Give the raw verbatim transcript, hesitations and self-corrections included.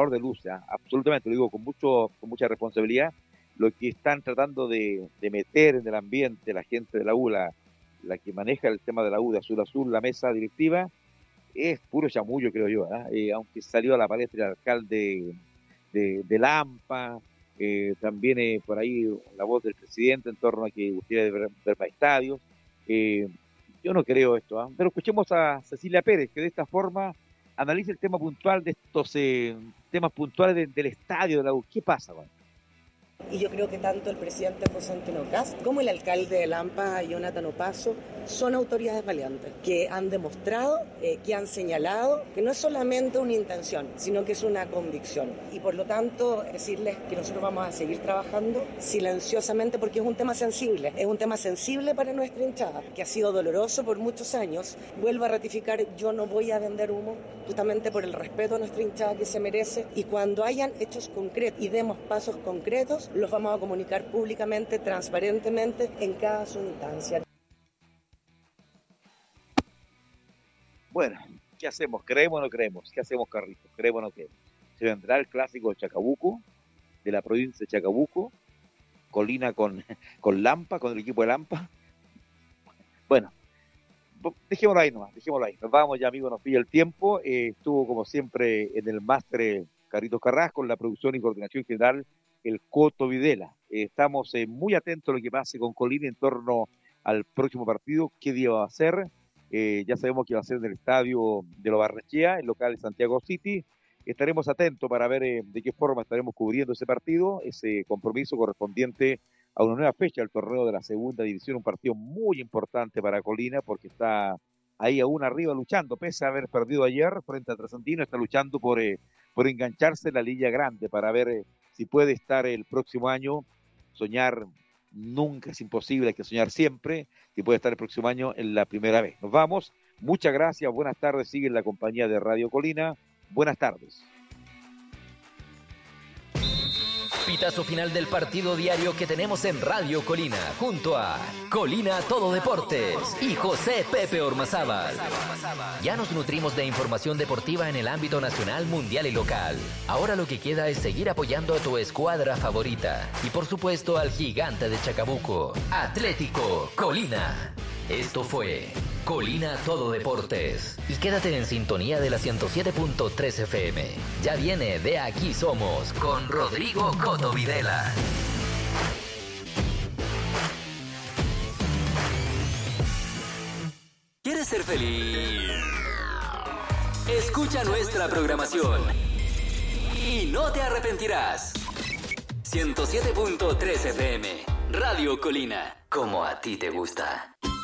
generador de luz, ¿eh? Absolutamente, lo digo con mucho con mucha responsabilidad. Lo que están tratando de, de meter en el ambiente la gente de la U, la, la que maneja el tema de la U, de Azul Azul, la mesa directiva, es puro chamullo, creo yo, ¿eh? Eh, aunque salió a la palestra el alcalde de, de Lampa, eh, también eh, por ahí la voz del presidente en torno a que quiere ver, ver más estadios. Eh, yo no creo esto, ¿eh? Pero escuchemos a Cecilia Pérez, que de esta forma analiza el tema puntual de estos eh, temas puntuales de, del estadio de la U. ¿Qué pasa, man? Y yo creo que tanto el presidente José Antonio Kast como el alcalde de Lampa, Jonathan Opaso, son autoridades valientes, que han demostrado, eh, que han señalado que no es solamente una intención, sino que es una convicción. Y por lo tanto, decirles que nosotros vamos a seguir trabajando silenciosamente porque es un tema sensible, es un tema sensible para nuestra hinchada, que ha sido doloroso por muchos años. Vuelvo a ratificar, yo no voy a vender humo, justamente por el respeto a nuestra hinchada que se merece, y cuando hayan hechos concretos y demos pasos concretos, los vamos a comunicar públicamente, transparentemente, en cada su instancia. Bueno, ¿qué hacemos? ¿Creemos o no creemos? ¿Qué hacemos, Carlitos? ¿Creemos o no creemos? Se vendrá el clásico de Chacabuco, de la provincia de Chacabuco, colina con, con Lampa, con el equipo de Lampa. Bueno, dejémoslo ahí nomás, dejémoslo ahí. Nos vamos ya, amigos, nos pilla el tiempo. Eh, estuvo, como siempre, en el máster Carlitos Carrasco, en la producción y coordinación general, el Coto Videla. Eh, estamos eh, muy atentos a lo que pase con Colina en torno al próximo partido, qué día va a ser. Eh, ya sabemos que va a ser en el estadio de Lo Barnechea, el local de Santiago City. Estaremos atentos para ver eh, de qué forma estaremos cubriendo ese partido, ese compromiso correspondiente a una nueva fecha del torneo de la segunda división, un partido muy importante para Colina porque está ahí aún arriba luchando, pese a haber perdido ayer frente a Trasandino, está luchando por, eh, por engancharse en la Liga Grande para ver eh, si puede estar el próximo año. Soñar nunca es imposible, hay que soñar siempre, si puede estar el próximo año en la primera vez. Nos vamos, muchas gracias, buenas tardes, sigue en la compañía de Radio Colina, buenas tardes. Pitazo final del partido diario que tenemos en Radio Colina, junto a Colina Todo Deportes y José Pepe Ormazábal. Ya nos nutrimos de información deportiva en el ámbito nacional, mundial y local. Ahora lo que queda es seguir apoyando a tu escuadra favorita y por supuesto al gigante de Chacabuco, Atlético Colina. Esto fue Colina Todo Deportes. Y quédate en sintonía de la ciento siete punto tres F M. Ya viene De Aquí Somos con Rodrigo Coto Videla. ¿Quieres ser feliz? Escucha nuestra programación y no te arrepentirás. ciento siete punto tres F M, Radio Colina, como a ti te gusta.